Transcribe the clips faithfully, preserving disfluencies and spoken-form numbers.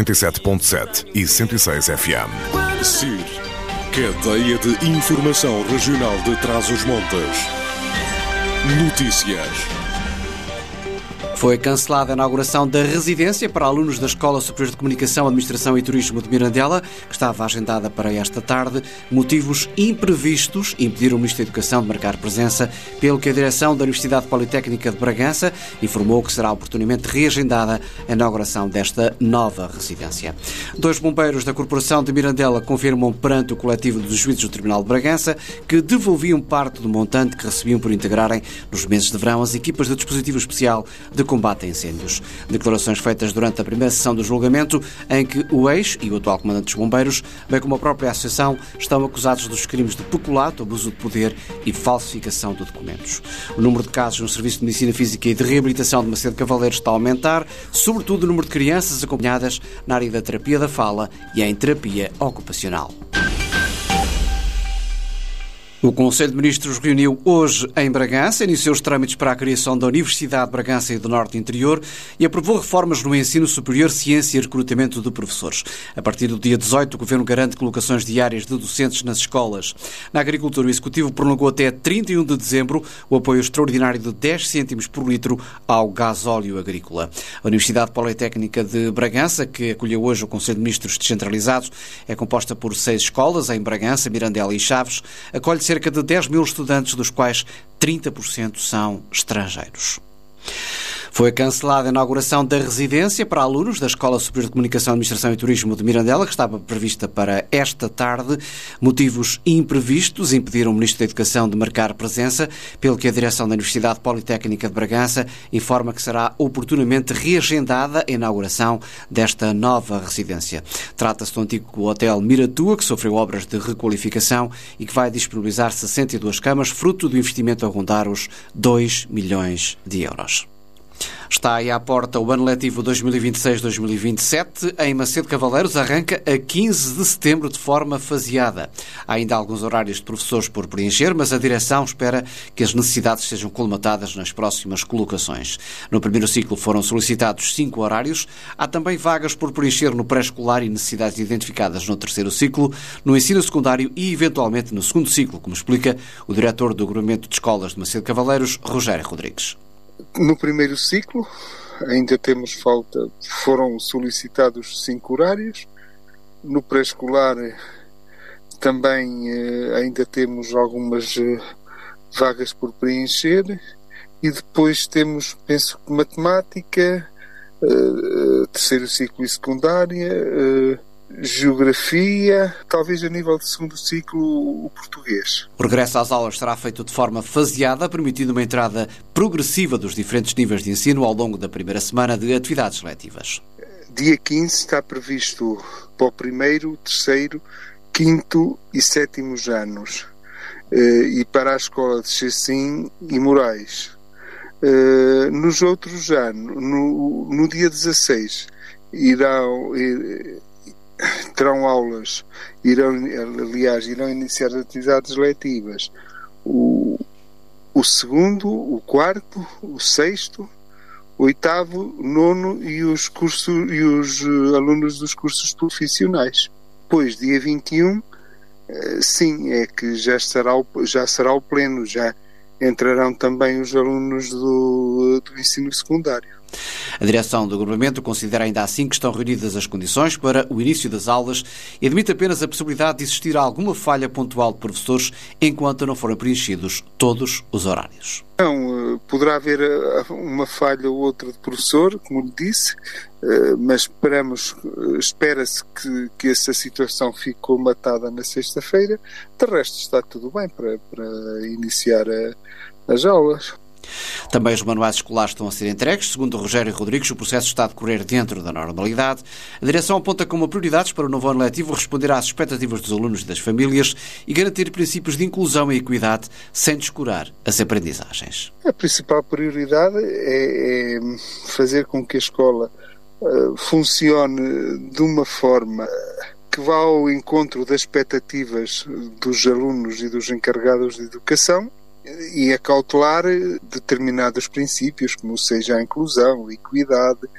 oitenta e sete ponto sete e cento e seis F M. S I R, Cadeia de Informação Regional de Trás-os-Montes. Notícias. Foi cancelada a inauguração da residência para alunos da Escola Superior de Comunicação, Administração e Turismo de Mirandela, que estava agendada para esta tarde. Motivos imprevistos impediram o Ministro da Educação de marcar presença, pelo que a direção da Universidade Politécnica de Bragança informou que será oportunamente reagendada a inauguração desta nova residência. Dois bombeiros da Corporação de Mirandela confirmam perante o coletivo dos juízes do Tribunal de Bragança que devolviam parte do montante que recebiam por integrarem nos meses de verão as equipas do dispositivo especial de combate a incêndios. Declarações feitas durante a primeira sessão do julgamento, em que o ex e o atual comandante dos bombeiros, bem como a própria associação, estão acusados dos crimes de peculato, abuso de poder e falsificação de documentos. O número de casos no Serviço de Medicina Física e de Reabilitação de Macedo Cavaleiros está a aumentar, sobretudo o número de crianças acompanhadas na área da terapia da fala e em terapia ocupacional. O Conselho de Ministros reuniu hoje em Bragança, iniciou os trâmites para a criação da Universidade de Bragança e do Norte Interior e aprovou reformas no ensino superior, ciência e recrutamento de professores. A partir do dia dezoito, o Governo garante colocações diárias de docentes nas escolas. Na agricultura, o Executivo prolongou até trinta e um de dezembro o apoio extraordinário de dez cêntimos por litro ao gasóleo agrícola. A Universidade Politécnica de Bragança, que acolheu hoje o Conselho de Ministros descentralizado, é composta por seis escolas em Bragança, Mirandela e Chaves, acolhe cerca de dez mil estudantes, dos quais trinta por cento são estrangeiros. Foi cancelada a inauguração da residência para alunos da Escola Superior de Comunicação, Administração e Turismo de Mirandela, que estava prevista para esta tarde. Motivos imprevistos impediram o Ministro da Educação de marcar presença, pelo que a direção da Universidade Politécnica de Bragança informa que será oportunamente reagendada a inauguração desta nova residência. Trata-se do antigo Hotel Miratua, que sofreu obras de requalificação e que vai disponibilizar sessenta e duas camas, fruto do investimento a rondar os dois milhões de euros. Está aí à porta o ano letivo dois mil e vinte e seis dois mil e vinte e sete. Em Macedo Cavaleiros arranca a quinze de setembro de forma faseada. Há ainda alguns horários de professores por preencher, mas a direção espera que as necessidades sejam colmatadas nas próximas colocações. No primeiro ciclo foram solicitados cinco horários. Há também vagas por preencher no pré-escolar e necessidades identificadas no terceiro ciclo, no ensino secundário e, eventualmente, no segundo ciclo, como explica o diretor do Agrupamento de Escolas de Macedo Cavaleiros, Rogério Rodrigues. No primeiro ciclo, ainda temos falta, foram solicitados cinco horários. No pré-escolar, também eh, ainda temos algumas eh, vagas por preencher. E depois temos, penso que matemática, eh, terceiro ciclo e secundária, eh, geografia, talvez a nível de segundo ciclo o português. O regresso às aulas será feito de forma faseada, permitindo uma entrada progressiva dos diferentes níveis de ensino ao longo da primeira semana de atividades letivas. Dia quinze está previsto para o primeiro, terceiro, quinto e sétimos anos, e para a escola de Chessim e Moraes. Nos outros anos, no, no dia dezasseis, irão... terão aulas, irão, aliás, irão iniciar as atividades letivas o, o segundo, o quarto, o sexto, o oitavo, o nono e os, cursos, e os alunos dos cursos profissionais. Depois, dia vinte e um, sim, é que já será o, já será o pleno, já entrarão também os alunos do, do ensino secundário. A direção do agrupamento considera ainda assim que estão reunidas as condições para o início das aulas e admite apenas a possibilidade de existir alguma falha pontual de professores enquanto não forem preenchidos todos os horários. Não, poderá haver uma falha ou outra de professor, como lhe disse, mas esperamos, espera-se que, que essa situação fique colmatada na sexta-feira. De resto está tudo bem para, para iniciar a, as aulas. Também os manuais escolares estão a ser entregues. Segundo Rogério Rodrigues, o processo está a decorrer dentro da normalidade. A direção aponta como prioridades para o novo ano letivo responder às expectativas dos alunos e das famílias e garantir princípios de inclusão e equidade sem descurar as aprendizagens. A principal prioridade é, é fazer com que a escola uh, funcione de uma forma que vá ao encontro das expectativas dos alunos e dos encarregados de educação e acautelar determinados princípios, como seja a inclusão, a equidade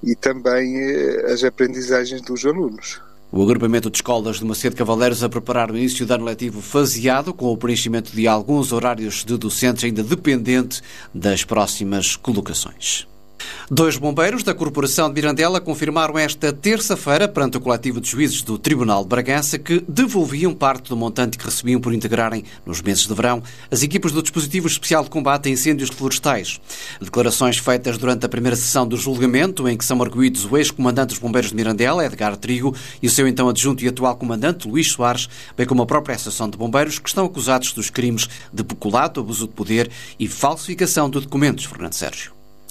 e também as aprendizagens dos alunos. O agrupamento de escolas de Macedo Cavaleiros a preparar o início do ano letivo faseado, com o preenchimento de alguns horários de docentes ainda dependente das próximas colocações. Dois bombeiros da Corporação de Mirandela confirmaram esta terça-feira, perante o coletivo de juízes do Tribunal de Bragança, que devolviam parte do montante que recebiam por integrarem, nos meses de verão, as equipas do Dispositivo Especial de Combate a Incêndios Florestais. Declarações feitas durante a primeira sessão do julgamento, em que são arguidos o ex-comandante dos bombeiros de Mirandela, Edgar Trigo, e o seu então adjunto e atual comandante, Luís Soares, bem como a própria Associação de Bombeiros, que estão acusados dos crimes de peculato, abuso de poder e falsificação de documentos. Fernando Sérgio.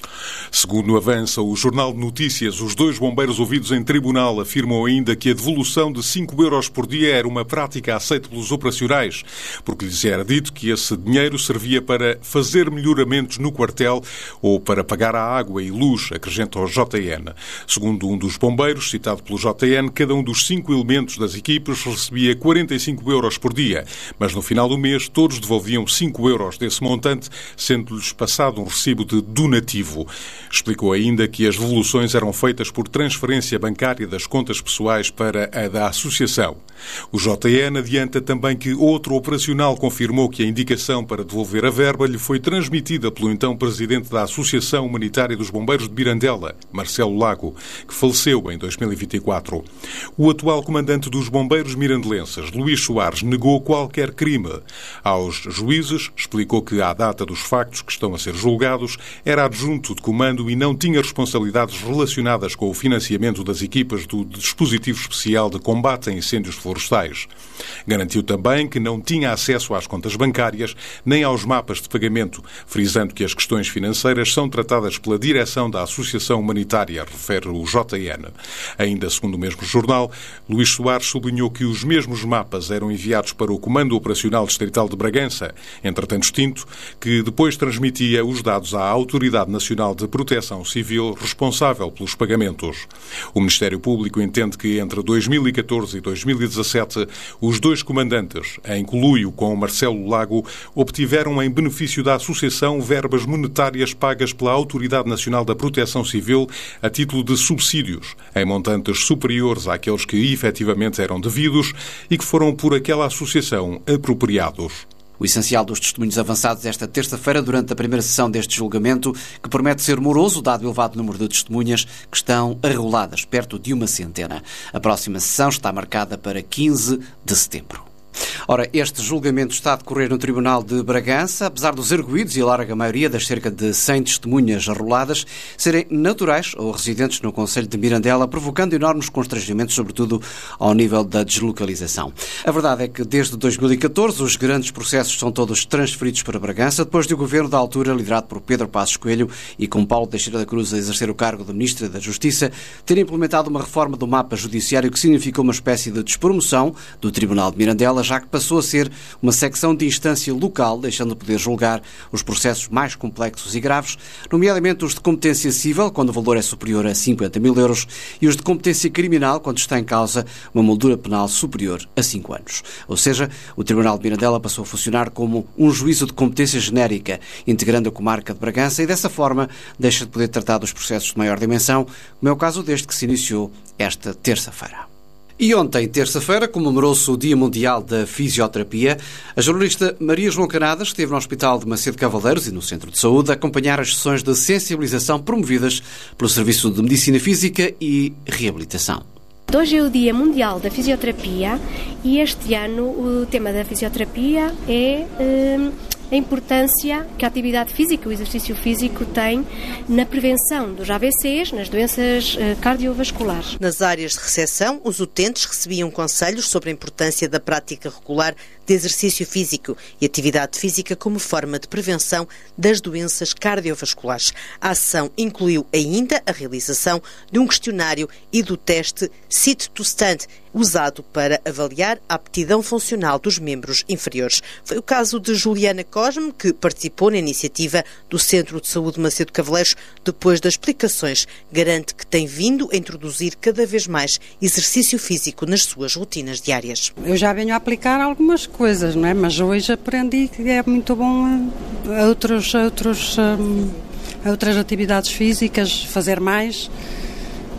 Segundo avança o Jornal de Notícias, os dois bombeiros ouvidos em tribunal afirmam ainda que a devolução de cinco euros por dia era uma prática aceita pelos operacionais, porque lhes era dito que esse dinheiro servia para fazer melhoramentos no quartel ou para pagar a água e luz, acrescenta o J N. Segundo um dos bombeiros, citado pelo J N, cada um dos cinco elementos das equipes recebia quarenta e cinco euros por dia, mas no final do mês todos devolviam cinco euros desse montante, sendo-lhes passado um recibo de donativo. Explicou ainda que as devoluções eram feitas por transferência bancária das contas pessoais para a da associação. O J N adianta também que outro operacional confirmou que a indicação para devolver a verba lhe foi transmitida pelo então presidente da Associação Humanitária dos Bombeiros de Mirandela, Marcelo Lago, que faleceu em dois mil e vinte e quatro. O atual comandante dos bombeiros mirandelenses, Luís Soares, negou qualquer crime. Aos juízes, explicou que, à data dos factos que estão a ser julgados, era adjunto de comando e não tinha responsabilidades relacionadas com o financiamento das equipas do Dispositivo Especial de Combate a Incêndios Florestais. Garantiu também que não tinha acesso às contas bancárias nem aos mapas de pagamento, frisando que as questões financeiras são tratadas pela direção da Associação Humanitária, refere o J N. Ainda segundo o mesmo jornal, Luís Soares sublinhou que os mesmos mapas eram enviados para o Comando Operacional Distrital de Bragança, entretanto extinto, que depois transmitia os dados à Autoridade Nacional de Proteção Civil responsável pelos pagamentos. O Ministério Público entende que entre dois mil e catorze e dois mil e dezassete os dois comandantes, em conluio com Marcelo Lago, obtiveram em benefício da Associação verbas monetárias pagas pela Autoridade Nacional da Proteção Civil a título de subsídios, em montantes superiores àqueles que efetivamente eram devidos e que foram por aquela associação apropriados. O essencial dos testemunhos avançados esta terça-feira durante a primeira sessão deste julgamento, que promete ser moroso, dado o elevado número de testemunhas que estão arroladas, perto de uma centena. A próxima sessão está marcada para quinze de setembro. Ora, este julgamento está a decorrer no Tribunal de Bragança, apesar dos arguidos e a larga maioria das cerca de cem testemunhas arroladas serem naturais ou residentes no concelho de Mirandela, provocando enormes constrangimentos, sobretudo ao nível da deslocalização. A verdade é que desde dois mil e catorze os grandes processos são todos transferidos para Bragança, depois do governo da altura, liderado por Pedro Passos Coelho e com Paulo Teixeira da Cruz a exercer o cargo de Ministro da Justiça, ter implementado uma reforma do mapa judiciário que significou uma espécie de despromoção do Tribunal de Mirandela, já que passou a ser uma secção de instância local, deixando de poder julgar os processos mais complexos e graves, nomeadamente os de competência civil, quando o valor é superior a cinquenta mil euros, e os de competência criminal, quando está em causa uma moldura penal superior a cinco anos. Ou seja, o Tribunal de Mirandela passou a funcionar como um juízo de competência genérica, integrando a comarca de Bragança, e dessa forma deixa de poder tratar dos processos de maior dimensão, como é o caso deste que se iniciou esta terça-feira. E ontem, terça-feira, comemorou-se o Dia Mundial da Fisioterapia. A jornalista Maria João Canadas esteve no Hospital de Macedo Cavaleiros e no Centro de Saúde a acompanhar as sessões de sensibilização promovidas pelo Serviço de Medicina Física e Reabilitação. Hoje é o Dia Mundial da Fisioterapia e este ano o tema da fisioterapia é hum, a importância que a atividade física, o exercício físico tem na prevenção dos A V Cs, nas doenças uh, cardiovasculares. Nas áreas de recepção, os utentes recebiam conselhos sobre a importância da prática regular de exercício físico e atividade física como forma de prevenção das doenças cardiovasculares. A ação incluiu ainda a realização de um questionário e do teste Sit to Stand, usado para avaliar a aptidão funcional dos membros inferiores. Foi o caso de Juliana Cosme, que participou na iniciativa do Centro de Saúde Macedo Cavaleiros, depois das explicações. Garante que tem vindo a introduzir cada vez mais exercício físico nas suas rotinas diárias. Eu já venho a aplicar algumas coisas, não é? Mas hoje aprendi que é muito bom a, outros, a, outros, a outras atividades físicas, fazer mais.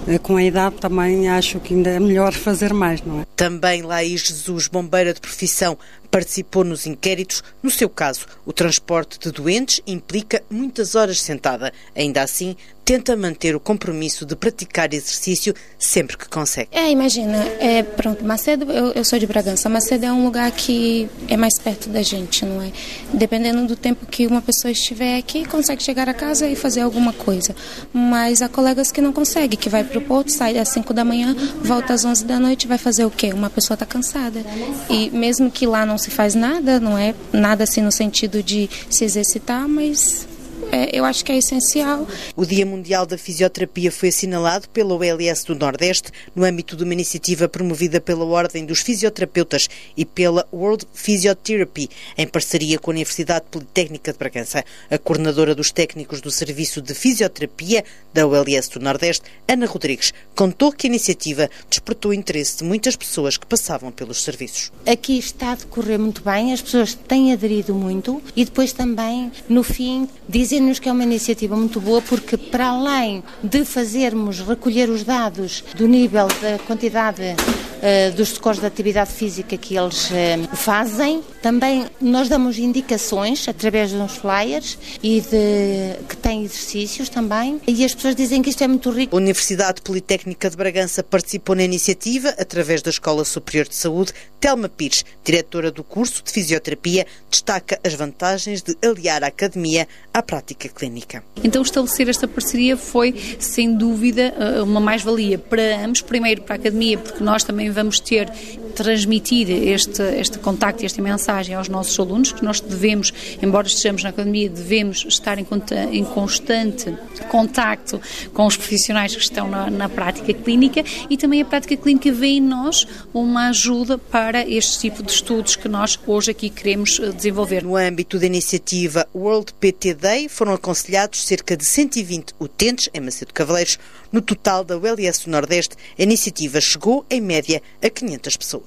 com a idade também acho que ainda é melhor fazer mais, não é? Também Laís Jesus, bombeira de profissão, participou nos inquéritos. No seu caso, o transporte de doentes implica muitas horas sentada. Ainda assim, tenta manter o compromisso de praticar exercício sempre que consegue. É, imagina, é, pronto, Macedo, eu, eu sou de Bragança, Macedo é um lugar que é mais perto da gente, não é? Dependendo do tempo que uma pessoa estiver aqui, consegue chegar a casa e fazer alguma coisa. Mas há colegas que não conseguem, que vai para o Porto, sai às cinco da manhã, volta às onze da noite, vai fazer o quê? Uma pessoa está cansada. E mesmo que lá não se faz nada, não é nada assim no sentido de se exercitar, mas é, eu acho que é essencial. O Dia Mundial da Fisioterapia foi assinalado pela O L S do Nordeste no âmbito de uma iniciativa promovida pela Ordem dos Fisioterapeutas e pela World Physiotherapy, em parceria com a Universidade Politécnica de Bragança. A coordenadora dos técnicos do Serviço de Fisioterapia da O L S do Nordeste, Ana Rodrigues, contou que a iniciativa despertou o interesse de muitas pessoas que passavam pelos serviços. Aqui está a decorrer muito bem, as pessoas têm aderido muito e depois também, no fim, dizem-nos que é uma iniciativa muito boa porque, para além de fazermos recolher os dados do nível da quantidade uh, dos scores de atividade física que eles uh, fazem, também nós damos indicações através de uns flyers e de, que têm exercícios também, e as pessoas dizem que isto é muito rico. A Universidade Politécnica de Bragança participou na iniciativa através da Escola Superior de Saúde. Telma Pires, diretora do curso de Fisioterapia, destaca as vantagens de aliar a academia à prática clínica. Então estabelecer esta parceria foi, sem dúvida, uma mais-valia para ambos. Primeiro para a academia, porque nós também vamos ter transmitir este, este contacto e esta mensagem aos nossos alunos, que nós devemos, embora estejamos na academia, devemos estar em, em constante contacto com os profissionais que estão na, na prática clínica, e também a prática clínica vê em nós uma ajuda para este tipo de estudos que nós hoje aqui queremos desenvolver. No âmbito da iniciativa World P T Day foram aconselhados cerca de cento e vinte utentes em Macedo Cavaleiros. No total da O L S do Nordeste, a iniciativa chegou, em média, a quinhentas pessoas.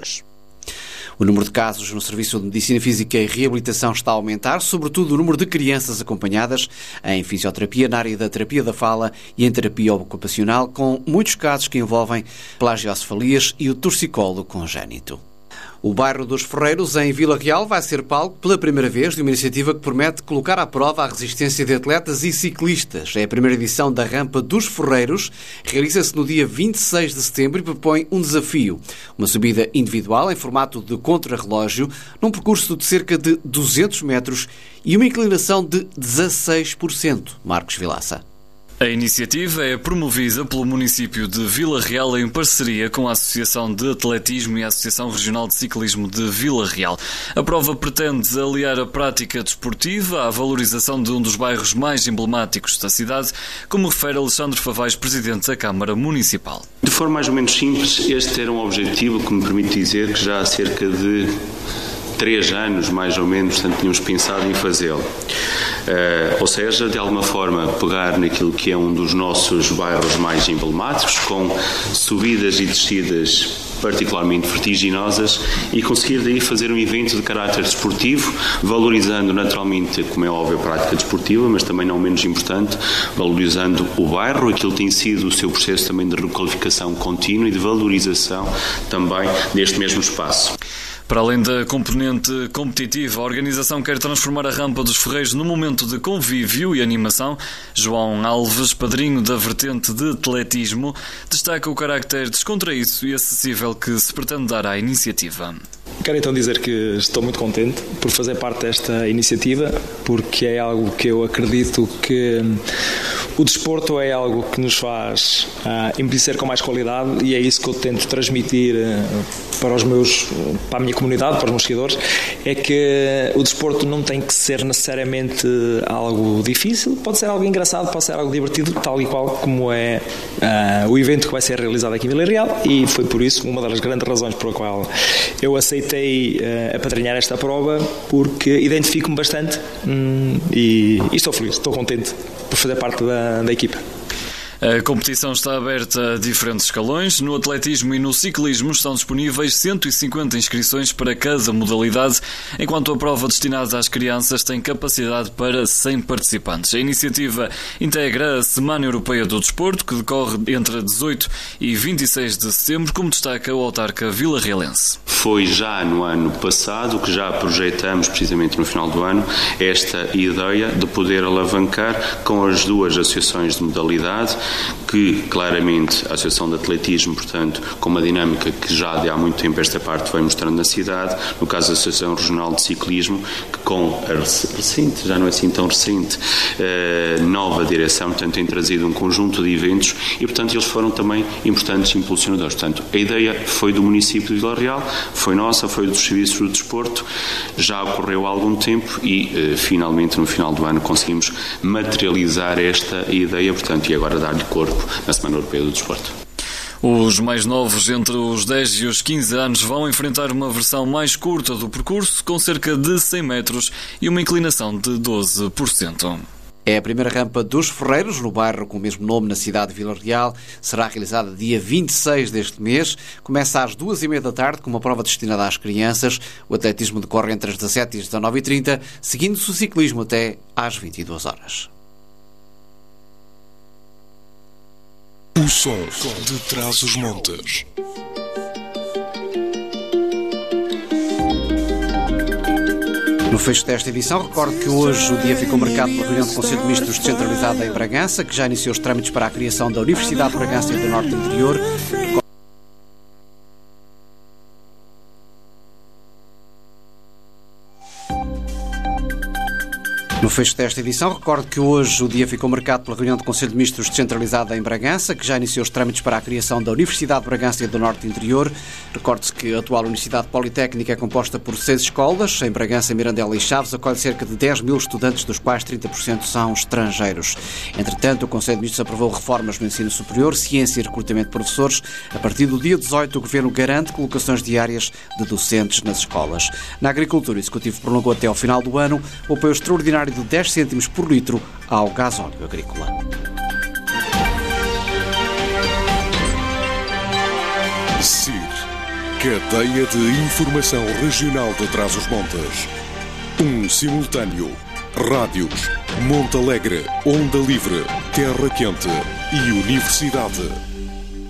O número de casos no Serviço de Medicina Física e Reabilitação está a aumentar, sobretudo o número de crianças acompanhadas em fisioterapia, na área da terapia da fala e em terapia ocupacional, com muitos casos que envolvem plagiocefalias e o torcicolo congénito. O bairro dos Ferreiros, em Vila Real, vai ser palco pela primeira vez de uma iniciativa que promete colocar à prova a resistência de atletas e ciclistas. É a primeira edição da Rampa dos Ferreiros. Realiza-se no dia vinte e seis de setembro e propõe um desafio. Uma subida individual em formato de contrarrelógio, num percurso de cerca de duzentos metros e uma inclinação de dezasseis por cento. Marcos Vilaça. A iniciativa é promovida pelo município de Vila Real em parceria com a Associação de Atletismo e a Associação Regional de Ciclismo de Vila Real. A prova pretende aliar a prática desportiva à valorização de um dos bairros mais emblemáticos da cidade, como refere Alexandre Favais, presidente da Câmara Municipal. De forma mais ou menos simples, este era um objetivo que me permite dizer que já há cerca de três anos, mais ou menos, portanto, tínhamos pensado em fazê-lo. Uh, ou seja, de alguma forma, pegar naquilo que é um dos nossos bairros mais emblemáticos, com subidas e descidas particularmente vertiginosas, e conseguir daí fazer um evento de caráter desportivo, valorizando naturalmente, como é óbvio, a prática desportiva, mas também não menos importante, valorizando o bairro, aquilo tem sido o seu processo também de requalificação contínua e de valorização também deste mesmo espaço. Para além da componente competitiva, a organização quer transformar a Rampa dos Ferreiros num momento de convívio e animação. João Alves, padrinho da vertente de atletismo, destaca o carácter descontraído e acessível que se pretende dar à iniciativa. Quero então dizer que estou muito contente por fazer parte desta iniciativa, porque é algo que eu acredito que o desporto é algo que nos faz uh, envelhecer com mais qualidade, e é isso que eu tento transmitir uh, para os meus, para a minha comunidade, para os meus seguidores, é que o desporto não tem que ser necessariamente algo difícil, pode ser algo engraçado, pode ser algo divertido, tal e qual como é uh, o evento que vai ser realizado aqui em Vila Real, e foi por isso uma das grandes razões pela qual eu aceitei uh, apadrinhar esta prova, porque identifico-me bastante hum, e, e estou feliz, estou contente por fazer parte da, da equipa. A competição está aberta a diferentes escalões. No atletismo e no ciclismo estão disponíveis cento e cinquenta inscrições para cada modalidade, enquanto a prova destinada às crianças tem capacidade para cem participantes. A iniciativa integra a Semana Europeia do Desporto, que decorre entre dezoito e vinte e seis de setembro, como destaca o autarca vilarrealense. Foi já no ano passado que já projetamos, precisamente no final do ano, esta ideia de poder alavancar com as duas associações de modalidade, que claramente a Associação de Atletismo, portanto, com uma dinâmica que já de há muito tempo esta parte vai mostrando na cidade, no caso da Associação Regional de Ciclismo, que com a recente, já não é assim tão recente, uh, nova direção, portanto, tem trazido um conjunto de eventos e, portanto, eles foram também importantes impulsionadores. Portanto, a ideia foi do município de Vila Real, foi nossa, foi dos serviços do desporto, já ocorreu há algum tempo e, uh, finalmente, no final do ano, conseguimos materializar esta ideia, portanto, e agora dar corpo na Semana Europeia do Desporto. Os mais novos, entre os dez e os quinze anos, vão enfrentar uma versão mais curta do percurso, com cerca de cem metros e uma inclinação de doze por cento. É a primeira rampa dos Ferreiros, no bairro com o mesmo nome na cidade de Vila Real. Será realizada dia vinte e seis deste mês. Começa às duas e meia da tarde com uma prova destinada às crianças. O atletismo decorre entre as dezassete e as dezanove e trinta, seguindo-se o ciclismo até às vinte e duas horas. O som de Trás-os-Montes. No fecho desta edição, recordo que hoje o dia ficou marcado pela reunião do Conselho de Ministros descentralizada em Bragança, que já iniciou os trâmites para a criação da Universidade de Bragança e do Norte Interior. No fecho desta edição, recordo que hoje o dia ficou marcado pela reunião do Conselho de Ministros descentralizada em Bragança, que já iniciou os trâmites para a criação da Universidade de Bragança e do Norte Interior. Recorde-se que a atual Universidade Politécnica é composta por seis escolas. Em Bragança, Mirandela e Chaves acolhe cerca de dez mil estudantes, dos quais trinta por cento são estrangeiros. Entretanto, o Conselho de Ministros aprovou reformas no ensino superior, ciência e recrutamento de professores. A partir do dia dezoito, o Governo garante colocações diárias de docentes nas escolas. Na agricultura, o Executivo prolongou até ao final do ano o apoio extraordinário de dez cêntimos por litro ao gasóleo agrícola. C I R, Cadeia de Informação Regional de Trás-os-Montes. Um simultâneo. Rádios, Monte Alegre, Onda Livre, Terra Quente e Universidade.